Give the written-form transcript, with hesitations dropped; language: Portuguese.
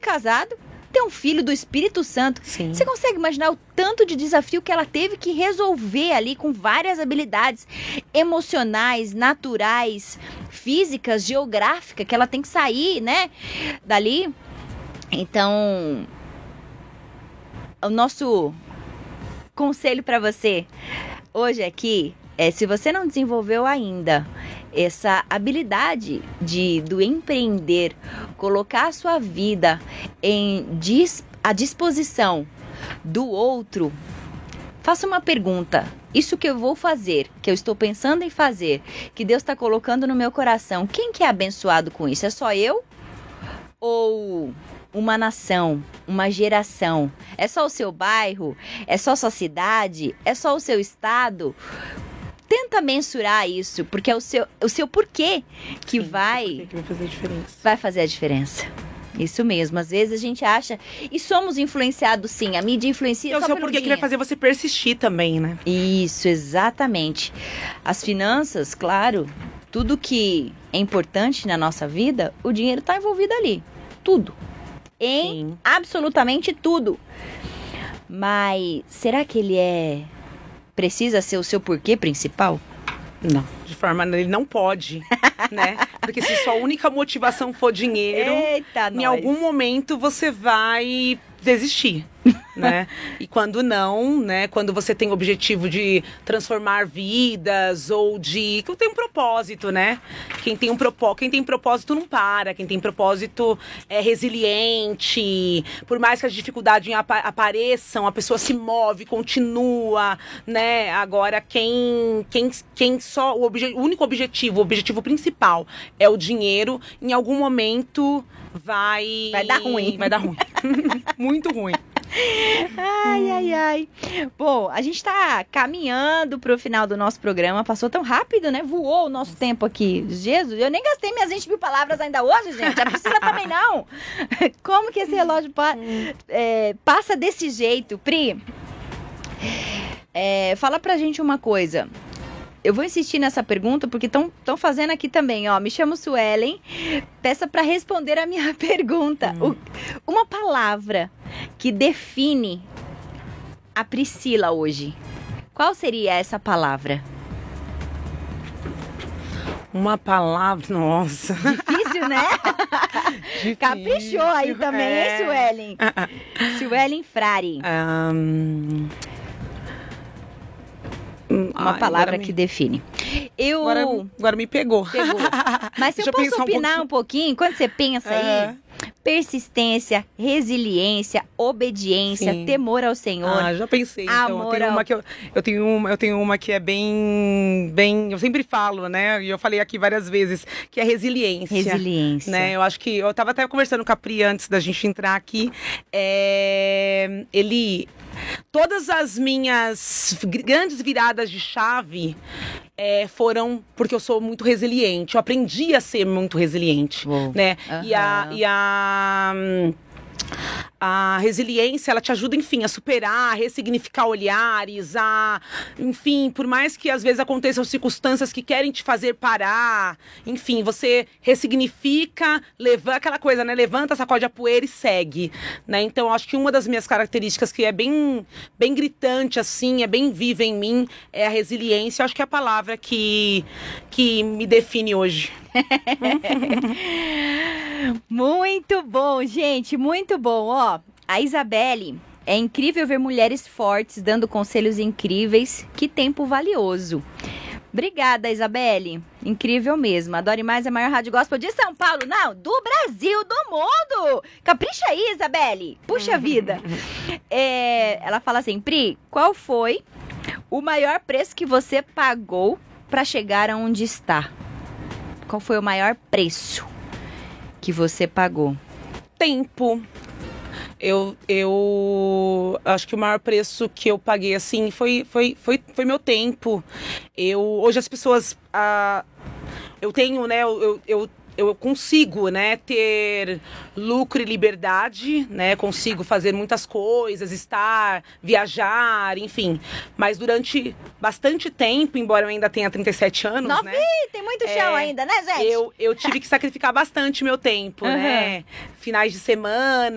casado, ter um filho do Espírito Santo. Sim. Você consegue imaginar o tanto de desafio que ela teve que resolver ali com várias habilidades emocionais, naturais, físicas, geográficas, que ela tem que sair, né, dali? Então, o nosso conselho para você hoje aqui é, se você não desenvolveu ainda essa habilidade do empreender, colocar a sua vida à disposição do outro, faça uma pergunta. Isso que eu vou fazer, que eu estou pensando em fazer, que Deus está colocando no meu coração, quem que é abençoado com isso? É só eu? Ou uma nação, uma geração? É só o seu bairro? É só a sua cidade? É só o seu estado? Tenta mensurar isso, porque é o seu porquê que vai fazer a diferença. Vai fazer a diferença. Isso mesmo, às vezes a gente acha, e somos influenciados sim, a mídia influencia só pelo dinheiro. É o seu porquê que vai fazer você persistir também, né? Isso, exatamente. As finanças, claro, tudo que é importante na nossa vida, o dinheiro está envolvido ali, tudo. Em absolutamente tudo. Mas será que ele precisa ser o seu porquê principal? Não, de forma ele não pode, né? Porque se sua única motivação for dinheiro, em algum momento você vai desistir, né? E quando não, né? Quando você tem o objetivo de transformar vidas ou de... que tem um propósito, né? Quem tem propósito não para. Quem tem propósito é resiliente. Por mais que as dificuldades apareçam, a pessoa se move, continua, né? Agora, quem só... o único objetivo, o objetivo principal é o dinheiro, em algum momento vai dar ruim. Vai dar ruim. Muito ruim. Ai. Bom, a gente tá caminhando pro final do nosso programa. Passou tão rápido, né? Voou o nosso tempo aqui. Jesus, eu nem gastei minhas 20 mil palavras ainda hoje, gente. A Priscila também não. Como que esse relógio passa desse jeito? Pri, fala pra gente uma coisa. Eu vou insistir nessa pergunta porque estão fazendo aqui também, ó. Me chamo Suelen. Peça para responder a minha pergunta. Uma palavra que define a Priscila hoje. Qual seria essa palavra? Uma palavra, nossa. Difícil, né? Difícil. Caprichou aí também, hein, Suelen? Suelen Frari. Uma palavra que define. Agora me pegou. Mas se eu posso opinar um pouquinho, quando você pensa aí, persistência, resiliência, obediência, temor ao Senhor. Já pensei. Então, eu tenho uma que é bem, eu sempre falo, né? E eu falei aqui várias vezes, que é resiliência. Resiliência. Né? Eu acho que eu tava até conversando com a Pri antes da gente entrar aqui. Todas as minhas grandes viradas de chave foram porque eu sou muito resiliente. Eu aprendi a ser muito resiliente, né? A resiliência, ela te ajuda, enfim, a superar, a ressignificar olhares, enfim, por mais que às vezes aconteçam circunstâncias que querem te fazer parar, enfim, você ressignifica, levanta aquela coisa, né? Levanta, sacode a poeira e segue, né? Então, acho que uma das minhas características que é bem gritante, assim, é bem viva em mim, é a resiliência. Acho que é a palavra que me define hoje. Muito bom, gente, muito bom. Ó, a Isabelle, é incrível ver mulheres fortes dando conselhos incríveis. Que tempo valioso. Obrigada, Isabelle. Incrível mesmo. Adore Mais, a maior rádio gospel de São Paulo. Não, do Brasil, do mundo. Capricha aí, Isabelle. Puxa vida. Ela fala assim, Pri, qual foi o maior preço que você pagou para chegar aonde está? Qual foi o maior preço que você pagou? Tempo. Eu acho que o maior preço que eu paguei, assim, foi meu tempo. Hoje as pessoas... eu tenho, né... Eu consigo, né, ter lucro e liberdade, né, consigo fazer muitas coisas, viajar, enfim. Mas durante bastante tempo, embora eu ainda tenha 37 anos, né? Tem muito chão ainda, né, gente? Eu tive que sacrificar bastante meu tempo, né? Finais de semana,